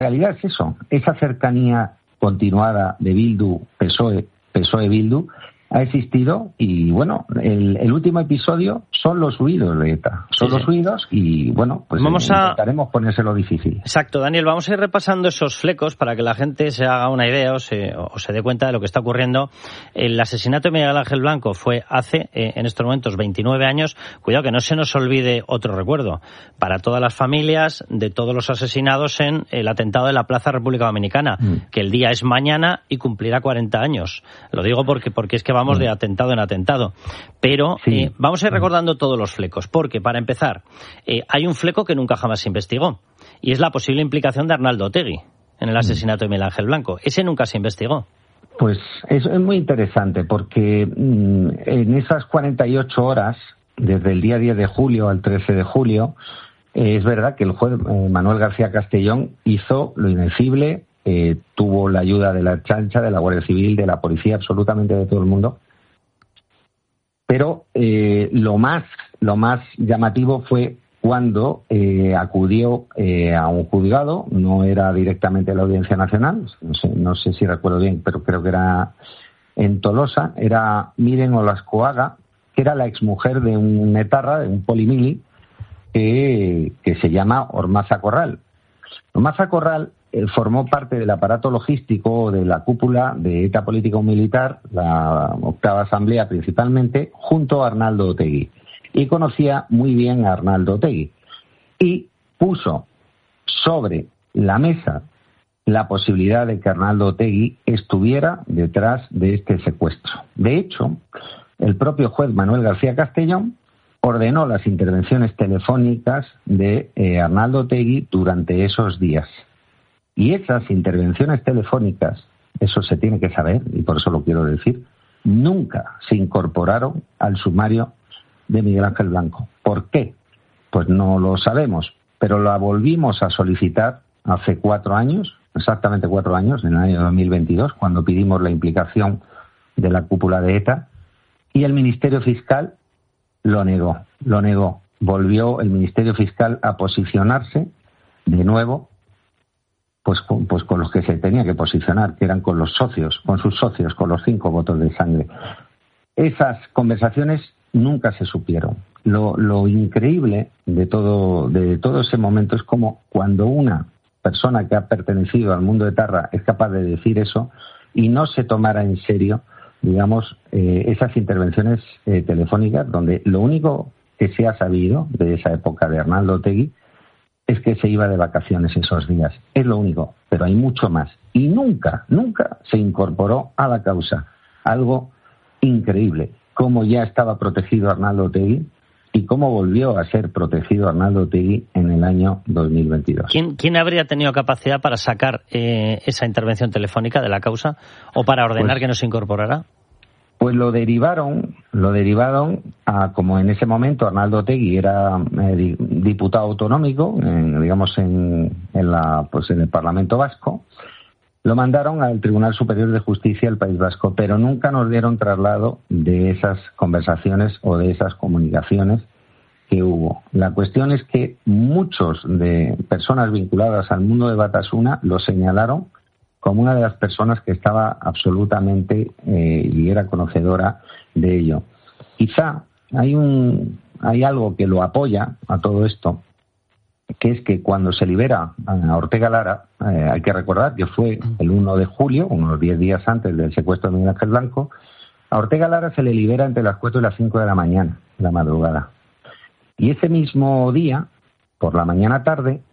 realidad es eso, esa cercanía continuada de Bildu, PSOE, PSOE-Bildu, ha existido y, bueno, el último episodio son los huidos de ETA. Son los huidos y, bueno, pues intentaremos ponérselo difícil. Exacto, Daniel, vamos a ir repasando esos flecos para que la gente se haga una idea o se dé cuenta de lo que está ocurriendo. El asesinato de Miguel Ángel Blanco fue hace, en estos momentos, 29 años. Cuidado que no se nos olvide otro recuerdo para todas las familias de todos los asesinados en el atentado de la Plaza República Dominicana, que el día es mañana y cumplirá 40 años. Lo digo porque es que vamos de atentado en atentado. Pero vamos a ir recordando todos los flecos, porque, para empezar, hay un fleco que nunca jamás se investigó, y es la posible implicación de Arnaldo Otegi en el asesinato de Miguel Ángel Blanco. Ese nunca se investigó. Pues es muy interesante, porque en esas 48 horas, desde el día 10 de julio al 13 de julio, es verdad que el juez Manuel García Castellón hizo lo inefable, tuvo la ayuda de la Chancha, de la Guardia Civil, de la policía, absolutamente de todo el mundo. Pero lo más llamativo fue cuando acudió a un juzgado, no era directamente la Audiencia Nacional, no sé si recuerdo bien, pero creo que era en Tolosa, era Miren Olascoaga, que era la exmujer de un etarra, de un polimili, que se llama Ormaza Corral. Ormaza Corral formó parte del aparato logístico de la cúpula de ETA político-militar, la octava asamblea principalmente, junto a Arnaldo Otegi. Y conocía muy bien a Arnaldo Otegi. Y puso sobre la mesa la posibilidad de que Arnaldo Otegi estuviera detrás de este secuestro. De hecho, el propio juez Manuel García Castellón ordenó las intervenciones telefónicas de Arnaldo Otegi durante esos días. Y esas intervenciones telefónicas, eso se tiene que saber, y por eso lo quiero decir, nunca se incorporaron al sumario de Miguel Ángel Blanco. ¿Por qué? Pues no lo sabemos, pero la volvimos a solicitar hace 4 años, exactamente 4 años, en el año 2022, cuando pedimos la implicación de la cúpula de ETA, y el Ministerio Fiscal lo negó. Volvió el Ministerio Fiscal a posicionarse de nuevo pues con los que se tenía que posicionar, que eran con los socios, con sus socios, con los 5 votos de sangre. Esas conversaciones nunca se supieron. Lo increíble de todo ese momento es como cuando una persona que ha pertenecido al mundo de etarra es capaz de decir eso y no se tomara en serio, digamos, esas intervenciones telefónicas, donde lo único que se ha sabido de esa época de Arnaldo Otegi es que se iba de vacaciones esos días. Es lo único, pero hay mucho más. Y nunca se incorporó a la causa. Algo increíble. Cómo ya estaba protegido Arnaldo Otegi y cómo volvió a ser protegido Arnaldo Otegi en el año 2022. ¿Quién habría tenido capacidad para sacar esa intervención telefónica de la causa o para ordenar que no se incorporara? Pues lo derivaron a, como en ese momento Arnaldo Otegi era diputado autonómico, digamos en el Parlamento Vasco, lo mandaron al Tribunal Superior de Justicia del País Vasco, pero nunca nos dieron traslado de esas conversaciones o de esas comunicaciones que hubo. La cuestión es que muchos de personas vinculadas al mundo de Batasuna lo señalaron como una de las personas que estaba absolutamente y era conocedora de ello. Quizá hay algo que lo apoya a todo esto, que es que cuando se libera a Ortega Lara, hay que recordar que fue el 1 de julio, unos 10 días antes del secuestro de Miguel Ángel Blanco, a Ortega Lara se le libera entre las 4 y las 5 de la mañana, de la madrugada. Y ese mismo día, por la mañana tarde,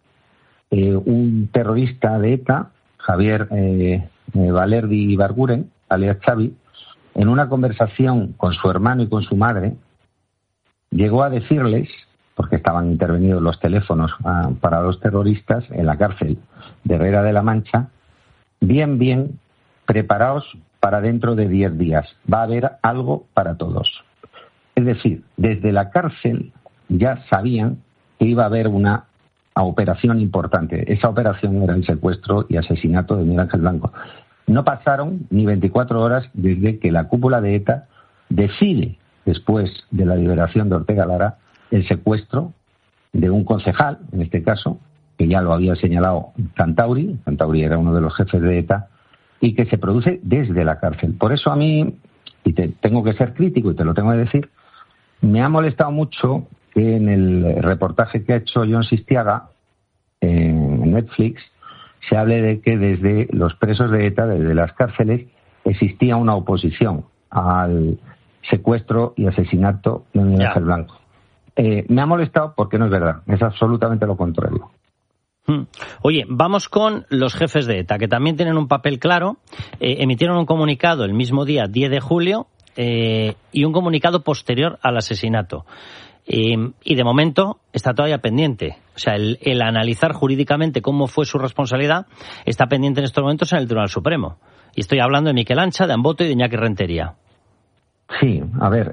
un terrorista de ETA, Javier Valerdi Ibarguren, alias Xavi, en una conversación con su hermano y con su madre, llegó a decirles, porque estaban intervenidos los teléfonos para los terroristas en la cárcel de Herrera de la Mancha, bien, preparaos para dentro de 10 días, va a haber algo para todos. Es decir, desde la cárcel ya sabían que iba a haber una operación importante. Esa operación era el secuestro y asesinato de Miguel Ángel Blanco. No pasaron ni 24 horas desde que la cúpula de ETA decide, después de la liberación de Ortega Lara, el secuestro de un concejal, en este caso, que ya lo había señalado Kantauri era uno de los jefes de ETA, y que se produce desde la cárcel. Por eso a mí, y tengo que ser crítico y te lo tengo que decir, me ha molestado mucho que en el reportaje que ha hecho Jon Sistiaga en Netflix se hable de que desde los presos de ETA, desde las cárceles, existía una oposición al secuestro y asesinato de Miguel Ángel Blanco. Me ha molestado porque no es verdad, es absolutamente lo contrario. Oye, vamos con los jefes de ETA, que también tienen un papel claro. Emitieron un comunicado el mismo día, 10 de julio, y un comunicado posterior al asesinato. Y de momento está todavía pendiente. O sea, el analizar jurídicamente cómo fue su responsabilidad está pendiente en estos momentos en el Tribunal Supremo. Y estoy hablando de Miquel Ancha, de Amboto y de Iñaki Rentería. Sí, a ver,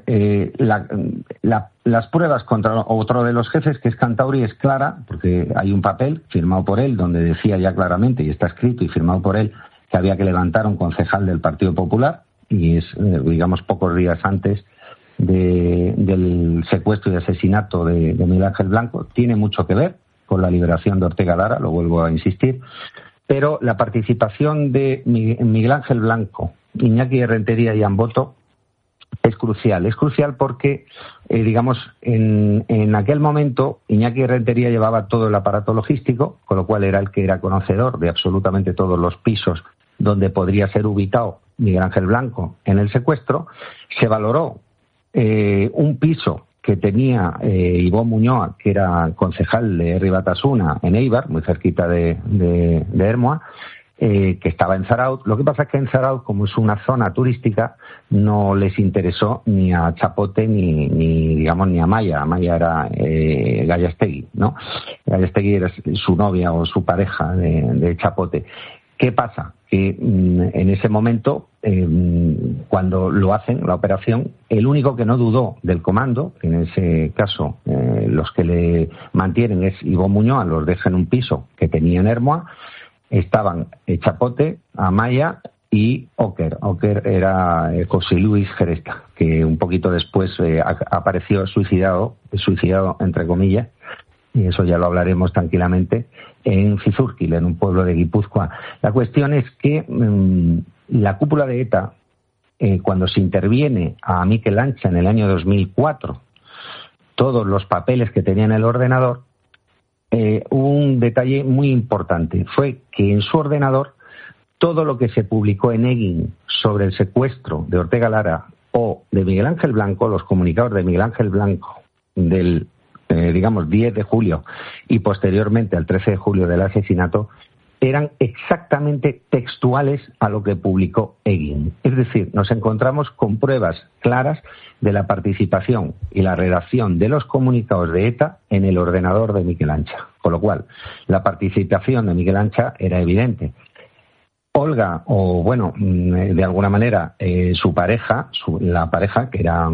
las pruebas contra otro de los jefes, que es Kantauri, es clara, porque hay un papel firmado por él donde decía ya claramente, y está escrito y firmado por él, que había que levantar a un concejal del Partido Popular, y es, digamos, pocos días antes del secuestro y asesinato de Miguel Ángel Blanco. Tiene mucho que ver con la liberación de Ortega Lara, lo vuelvo a insistir, pero la participación de Miguel Ángel Blanco, Iñaki Rentería y Amboto es crucial porque, digamos, en aquel momento Iñaki Rentería llevaba todo el aparato logístico, con lo cual era el que era conocedor de absolutamente todos los pisos donde podría ser ubicado Miguel Ángel Blanco en el secuestro. Se valoró un piso que tenía Ivón Muñoa, que era concejal de Herri Batasuna en Eibar, muy cerquita de Ermua, que estaba en Zarautz. Lo que pasa es que en Zarautz, como es una zona turística, no les interesó ni a Chapote ni a Maya. Maya era Gallastegui, ¿no? Gallastegui era su novia o su pareja de Chapote. ¿Qué pasa? Que en ese momento, cuando lo hacen, la operación, el único que no dudó del comando, en ese caso los que le mantienen es Ivón Muñoz, los deja en un piso que tenía en Ermua, estaban Chapote, Amaya y Oker. Oker era José Luis Geresta, que un poquito después apareció suicidado entre comillas, y eso ya lo hablaremos tranquilamente, en Zizurkil, en un pueblo de Guipúzcoa. La cuestión es que la cúpula de ETA, cuando se interviene a Miquel Ancha en el año 2004, todos los papeles que tenía en el ordenador, un detalle muy importante fue que en su ordenador todo lo que se publicó en Egin sobre el secuestro de Ortega Lara o de Miguel Ángel Blanco, los comunicados de Miguel Ángel Blanco del 10 de julio y posteriormente al 13 de julio del asesinato, eran exactamente textuales a lo que publicó Egin. Es decir, nos encontramos con pruebas claras de la participación y la redacción de los comunicados de ETA en el ordenador de Miquel Ancha. Con lo cual, la participación de Miquel Ancha era evidente. Olga, o bueno, de alguna manera, su pareja, la pareja que era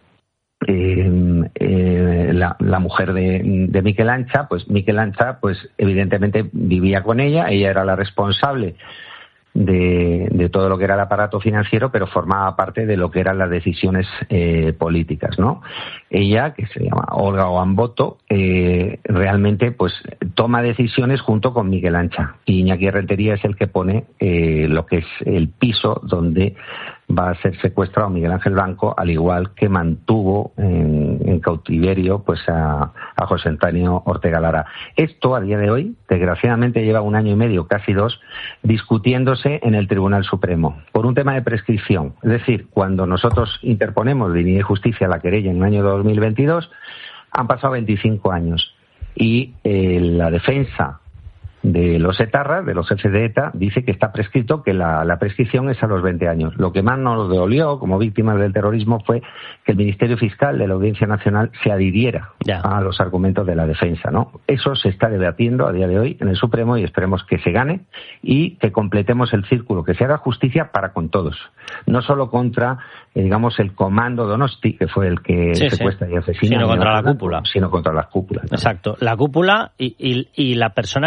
la mujer de Miquel Ancha, pues Miquel Ancha, pues evidentemente vivía con ella era la responsable de todo lo que era el aparato financiero, pero formaba parte de lo que eran las decisiones políticas, ¿no? Ella, que se llama Olga Oamboto, realmente pues toma decisiones junto con Miquel Ancha, y Iñaki Rentería es el que pone lo que es el piso donde va a ser secuestrado Miguel Ángel Blanco, al igual que mantuvo en cautiverio pues a José Antonio Ortega Lara. Esto, a día de hoy, desgraciadamente lleva 1 año y medio, casi 2, discutiéndose en el Tribunal Supremo por un tema de prescripción. Es decir, cuando nosotros interponemos Dignidad y Justicia la querella en el año 2022, han pasado 25 años y la defensa de los etarras, de los jefes de ETA, dice que está prescrito, que la prescripción es a los 20 años. Lo que más nos dolió como víctimas del terrorismo fue que el Ministerio Fiscal de la Audiencia Nacional se adhiriera a los argumentos de la defensa, ¿no? Eso se está debatiendo a día de hoy en el Supremo y esperemos que se gane y que completemos el círculo, que se haga justicia para con todos, no solo contra, digamos, el comando Donosti, que fue el que secuestra y asesina, sino contra la cúpula. Sino contra las cúpulas, ¿no? Exacto, la cúpula y la persona que podría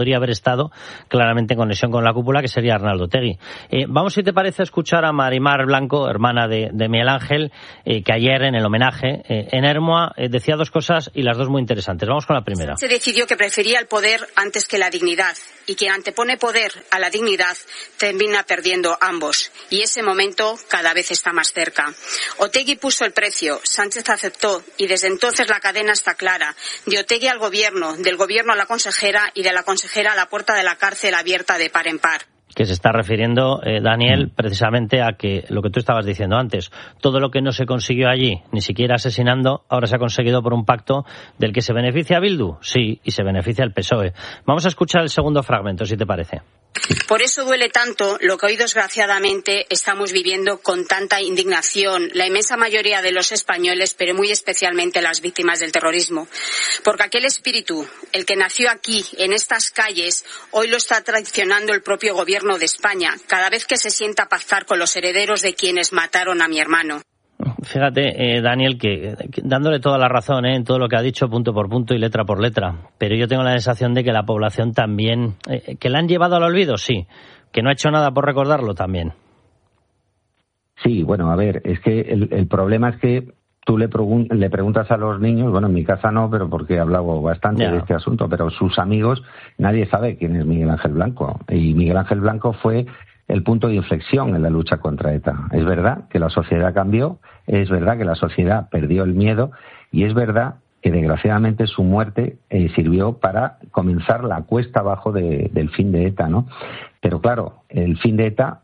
podría haber estado claramente en conexión con la cúpula, que sería Arnaldo Otegi. Vamos, si te parece, a escuchar a Marimar Blanco, hermana de Miguel Ángel, que ayer en el homenaje en Ermua decía dos cosas y las dos muy interesantes. Vamos con la primera. Se decidió que prefería el poder antes que la dignidad, y quien antepone poder a la dignidad termina perdiendo ambos, y ese momento cada vez está más cerca. Otegi puso el precio, Sánchez aceptó, y desde entonces la cadena está clara: de Otegi al gobierno, del gobierno a la consejera y de la consejera a la puerta de la cárcel abierta de par en par. Que se está refiriendo, Daniel, precisamente a que lo que tú estabas diciendo antes, todo lo que no se consiguió allí, ni siquiera asesinando, ahora se ha conseguido por un pacto del que se beneficia a Bildu, sí, y se beneficia al PSOE. Vamos a escuchar el segundo fragmento, si te parece. Por eso duele tanto lo que hoy desgraciadamente estamos viviendo con tanta indignación la inmensa mayoría de los españoles, pero muy especialmente las víctimas del terrorismo. Porque aquel espíritu, el que nació aquí, en estas calles, hoy lo está traicionando el propio gobierno de España, cada vez que se sienta a pactar con los herederos de quienes mataron a mi hermano. Fíjate, Daniel, que dándole toda la razón en todo lo que ha dicho punto por punto y letra por letra, pero yo tengo la sensación de que la población también, que la han llevado al olvido, sí, que no ha hecho nada por recordarlo también. Sí, bueno, a ver, es que el problema es que tú le preguntas a los niños, bueno, en mi casa no, pero porque he hablado bastante de este asunto, pero sus amigos, nadie sabe quién es Miguel Ángel Blanco, y Miguel Ángel Blanco fue el punto de inflexión en la lucha contra ETA. Es verdad que la sociedad cambió, es verdad que la sociedad perdió el miedo, y es verdad que desgraciadamente su muerte sirvió para comenzar la cuesta abajo del fin de ETA, ¿no? Pero claro, el fin de ETA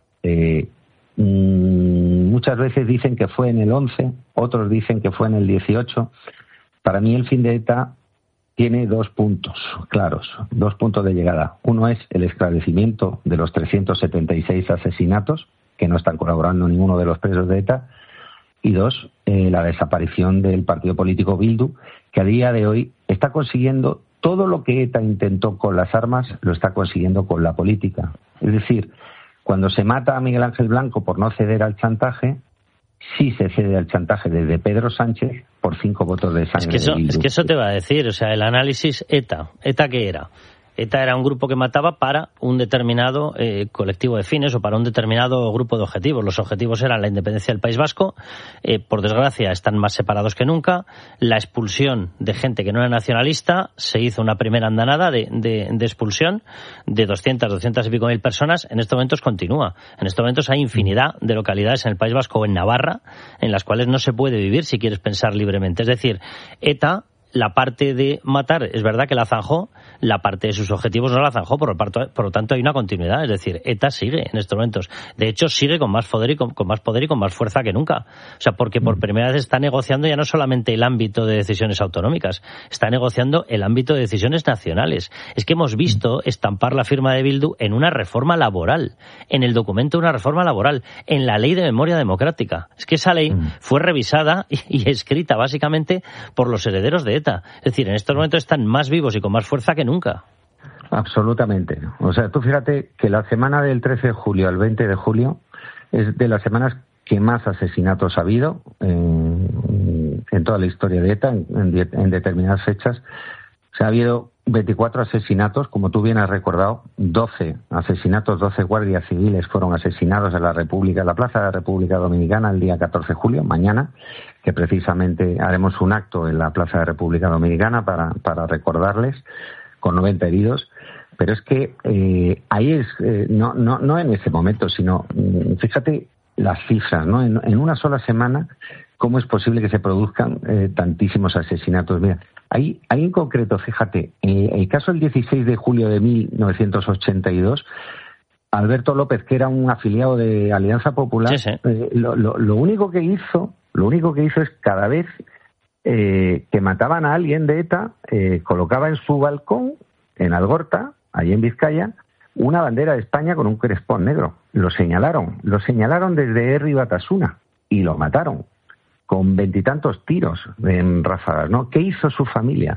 muchas veces dicen que fue en el 11, otros dicen que fue en el 18. Para mí el fin de ETA tiene dos puntos claros, dos puntos de llegada. Uno es el esclarecimiento de los 376 asesinatos, que no están colaborando ninguno de los presos de ETA, y dos, la desaparición del partido político Bildu, que a día de hoy está consiguiendo todo lo que ETA intentó con las armas, lo está consiguiendo con la política. Es decir, cuando se mata a Miguel Ángel Blanco por no ceder al chantaje, sí se cede al chantaje desde Pedro Sánchez por 5 votos de sangre. Es que eso te va a decir, o sea, el análisis ETA ¿qué era? ETA era un grupo que mataba para un determinado colectivo de fines o para un determinado grupo de objetivos. Los objetivos eran la independencia del País Vasco, por desgracia están más separados que nunca, la expulsión de gente que no era nacionalista, se hizo una primera andanada de expulsión de 200 y pico mil personas, en estos momentos continúa. En estos momentos hay infinidad de localidades en el País Vasco o en Navarra en las cuales no se puede vivir si quieres pensar libremente. Es decir, ETA, la parte de matar, es verdad que la zanjó, la parte de sus objetivos no la zanjó, por lo tanto hay una continuidad, es decir, ETA sigue en estos momentos. De hecho, sigue con más poder y con más fuerza que nunca. O sea, porque por primera vez está negociando ya no solamente el ámbito de decisiones autonómicas, está negociando el ámbito de decisiones nacionales. Es que hemos visto estampar la firma de Bildu en una reforma laboral, en el documento de una reforma laboral, en la ley de memoria democrática. Es que esa ley fue revisada y escrita básicamente por los herederos de ETA. Es decir, en estos momentos están más vivos y con más fuerza que nunca. Absolutamente. O sea, tú fíjate que la semana del 13 de julio al 20 de julio es de las semanas que más asesinatos ha habido en toda la historia de ETA, en determinadas fechas. O sea, ha habido 24 asesinatos, como tú bien has recordado, 12 asesinatos, 12 guardias civiles fueron asesinados en la Plaza de la República Dominicana el día 14 de julio, mañana, que precisamente haremos un acto en la Plaza de la República Dominicana para recordarles, con 90 heridos. Pero es que ahí es, no en ese momento, sino, fíjate las cifras, ¿no? En una sola semana, ¿cómo es posible que se produzcan tantísimos asesinatos? Mira, ahí en concreto, fíjate, el caso del 16 de julio de 1982, Alberto López, que era un afiliado de Alianza Popular, sí. Lo único que hizo es cada vez que mataban a alguien de ETA, colocaba en su balcón, en Algorta, allí en Vizcaya, una bandera de España con un crespón negro. Lo señalaron desde Herri Batasuna y lo mataron con 20 y tantos tiros en ráfagas, ¿no? ¿Qué hizo su familia?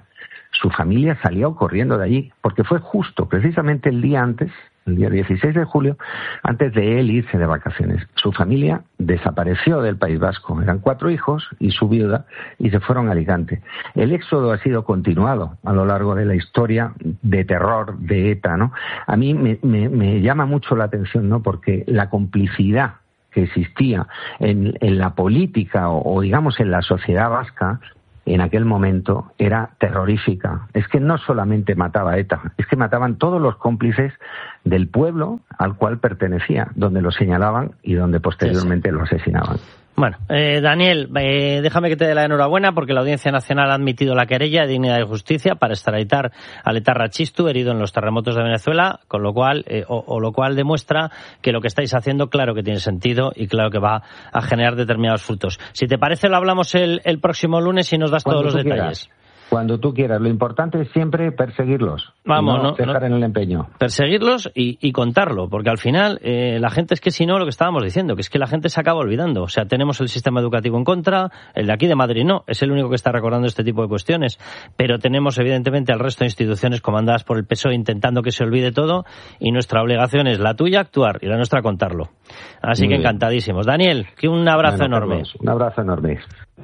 su familia salió corriendo de allí, porque fue justo, precisamente el día antes, el día 16 de julio, antes de él irse de vacaciones. Su familia desapareció del País Vasco. Eran 4 hijos y su viuda, y se fueron a Alicante. El éxodo ha sido continuado a lo largo de la historia de terror de ETA, ¿no? A mí me llama mucho la atención, ¿no? Porque la complicidad que existía en la política o digamos en la sociedad vasca en aquel momento era terrorífica. Es que no solamente mataba ETA, es que mataban todos los cómplices del pueblo al cual pertenecía, donde lo señalaban y donde posteriormente lo asesinaban. Bueno, Daniel, déjame que te dé la enhorabuena porque la Audiencia Nacional ha admitido la querella de Dignidad y Justicia para extraditar a Letarra Txistu, herido en los terremotos de Venezuela, con lo cual, lo cual demuestra que lo que estáis haciendo, claro que tiene sentido y claro que va a generar determinados frutos. Si te parece, lo hablamos el próximo lunes y nos das todos los detalles. Cuando tú quieras. Lo importante es siempre perseguirlos. Vamos, no dejar en el empeño. Perseguirlos y contarlo, porque al final la gente es que si no, lo que estábamos diciendo, que es que la gente se acaba olvidando. O sea, tenemos el sistema educativo en contra, el de aquí de Madrid no, es el único que está recordando este tipo de cuestiones, pero tenemos evidentemente al resto de instituciones comandadas por el PSOE intentando que se olvide todo y nuestra obligación es la tuya actuar y la nuestra contarlo. Así que encantadísimos. Daniel, que un abrazo enorme. Carlos, un abrazo enorme.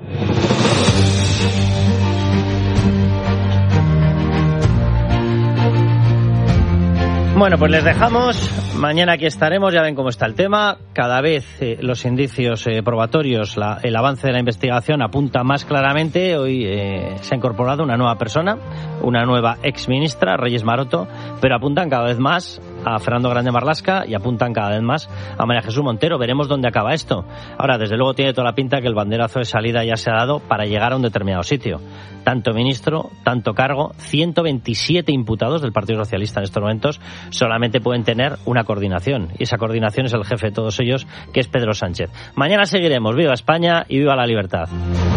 Bueno, pues les dejamos. Mañana aquí estaremos, ya ven cómo está el tema. Cada vez los indicios probatorios, el avance de la investigación apunta más claramente. Hoy se ha incorporado una nueva persona, una nueva exministra, Reyes Maroto, pero apuntan cada vez más a Fernando Grande Marlaska y apuntan cada vez más a María Jesús Montero. Veremos dónde acaba esto. Ahora, desde luego tiene toda la pinta que el banderazo de salida ya se ha dado para llegar a un determinado sitio. Tanto ministro, tanto cargo, 127 imputados del Partido Socialista en estos momentos solamente pueden tener una coordinación. Y esa coordinación es el jefe de todos ellos, que es Pedro Sánchez. Mañana seguiremos. ¡Viva España y viva la libertad!